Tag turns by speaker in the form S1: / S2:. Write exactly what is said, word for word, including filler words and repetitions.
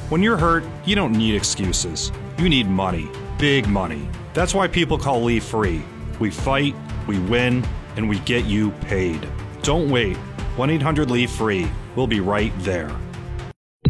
S1: When you're hurt, you don't need excuses. You need money. Big money. That's why people call Leave Free. We fight, we win, and we get you paid. Don't wait. one eight hundred leave free. We'll be right there.